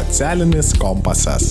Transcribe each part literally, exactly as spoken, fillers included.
Socialinis kompasas.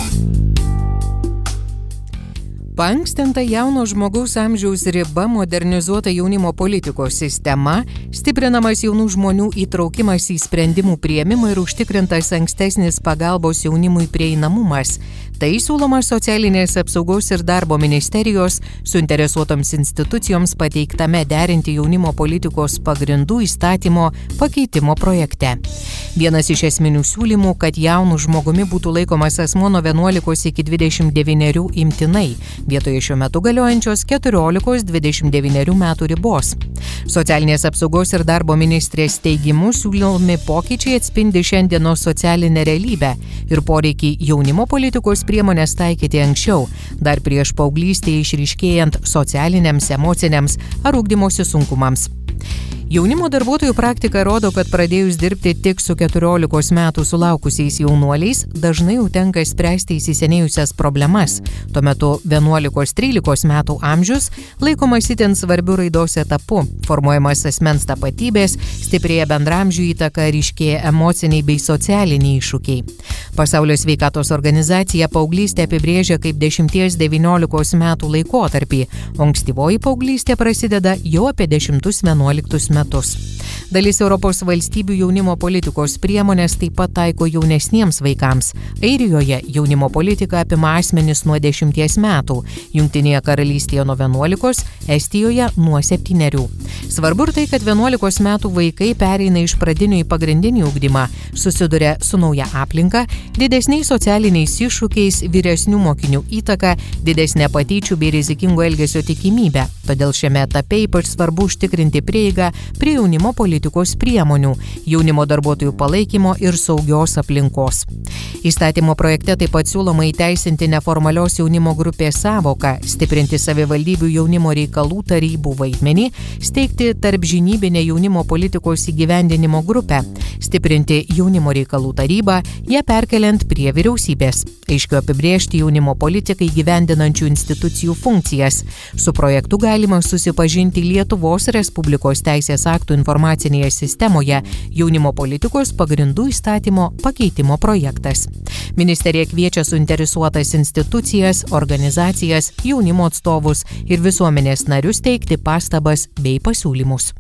Paankstinta jauno žmogaus amžiaus riba, modernizuota jaunimo politikos sistema, stiprinamas jaunų žmonių įtraukimas į sprendimų priėmimą ir užtikrintas ankstesnis pagalbos jaunimui prieinamumas. Tai siūloma Socialinės apsaugos ir darbo ministerijos suinteresuotoms institucijoms pateiktame derinti jaunimo politikos pagrindų įstatymo pakeitimo projekte. Vienas iš esminių siūlymų, kad jaunų žmogumi būtų laikomas asmuo nuo vienuolikos iki dvidešimt devynerių imtinai, vietoje šiuo metu galiojančios keturiolikos dvidešimt devynerių metų ribos. Socialinės apsaugos ir darbo ministrės teigimu siūlomi pokyčiai atspindi šiandienos socialinę realybę ir poreikį jaunimo politikos priemonės taikyti anksčiau, dar prieš paauglystėje išryškėjant socialiniams, emociniams ar ugdymosi sunkumams. Jaunimo darbuotojų praktika rodo, kad pradėjus dirbti tik su keturiolikos metų sulaukusiais jaunuoliais, dažnai jau tenka spręsti įsisenėjusias problemas. Tuo metu vienuolikos trylikos metų amžius laikomas itin svarbiu raidos etapu, formuojamas asmens tapatybės, stiprėja bendramžių įtaka, ryškėja emociniai bei socialiniai iššūkiai. Pasaulio sveikatos organizacija paauglystę apibrėžia kaip dešimties devyniolikos metų laikotarpį, o ankstyvoji paauglystė prasideda jau apie dešimtus vienuoliktus metus. Dalis Europos valstybių jaunimo politikos priemonės taip pat taiko jaunesniems vaikams. Airijoje jaunimo politika apima asmenis nuo dešimties metų, Jungtinėje karalystėje nuo vienuolikos, Estijoje nuo septynerių. Svarbu ir tai, kad vienuolikos metų vaikai pereina iš pradinio į pagrindinį ugdymą, susiduria su nauja aplinka, didesniais socialiniais iššūkiais, vyresnių mokinių įtaka, didesnė patyčių bei rizikingo elgesio tikimybė. Todėl šiame etape ypač svarbu užtikrinti prieigą prie jaunimo politikos priemonių, jaunimo darbuotojų palaikymo ir saugios aplinkos. Įstatymo projekte taip pat siūloma įteisinti neformalios jaunimo grupės sąvoką, stiprinti savivaldybių jaunimo reikalų tarybų vaidmenį, steigti tarpžinybinę jaunimo politikos įgyvendinimo grupę, stiprinti jaunimo reikalų tarybą, ją perkeliant prie vyriausybės, aiškiau apibrėžti jaunimo politikai įgyvendinančių institucijų funkcijas. Su projektu galima susipažinti Lietuvos Respublikos teisės aktų informacinėje sistemoje jaunimo politikos pagrindų įstatymo pakeitimo projektas. Ministerija kviečia suinteresuotas institucijas, organizacijas, jaunimo atstovus ir visuomenės narius teikti pastabas bei pasiūlymus.